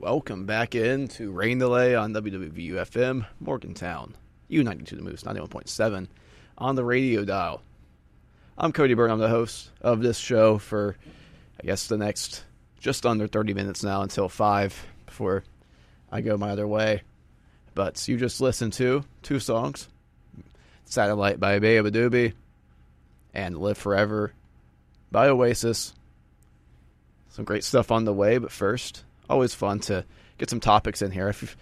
Welcome back in to Rain Delay on WWVU FM, Morgantown, U92 The Moose, 91.7 on the radio dial. I'm Cody Byrne. I'm the host of this show for, the next just under 30 minutes now until 5 before I go my other way. But you just listened to two songs, Satellite by Baba Doobie and Live Forever by Oasis. Some great stuff on the way, but first, always fun to get some topics in here. If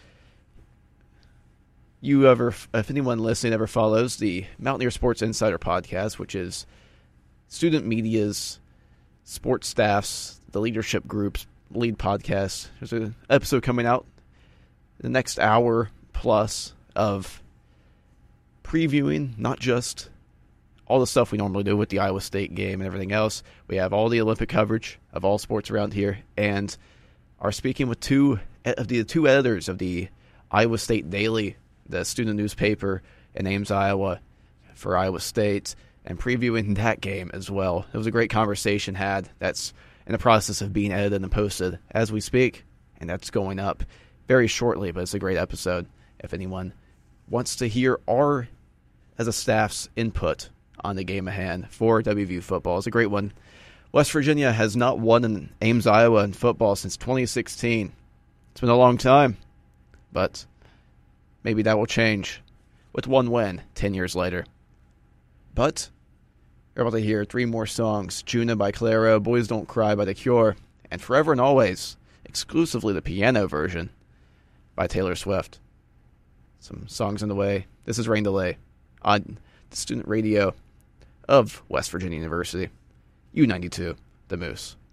anyone listening ever follows the Mountaineer Sports Insider podcast, which is student media's, sports staff's, the leadership group's lead podcast, there's an episode coming out the next hour plus of previewing not just all the stuff we normally do with the Iowa State game and everything else. We have all the Olympic coverage of all sports around here, and are speaking with two editors of the Iowa State Daily, the student newspaper in Ames, Iowa, for Iowa State, and previewing that game as well. It was a great conversation had. That's in the process of being edited and posted as we speak, and that's going up very shortly, but it's a great episode. If anyone wants to hear our, as a staff's, input on the game at hand for WVU football, it's a great one. West Virginia has not won in Ames, Iowa in football since 2016. It's been a long time, but maybe that will change with one win 10 years later. But you're about to hear three more songs: Juna by Clairo, Boys Don't Cry by The Cure, and Forever and Always, exclusively the piano version, by Taylor Swift. Some songs in the way. This is Rain Delay on the student radio of West Virginia University, U92, The Moose.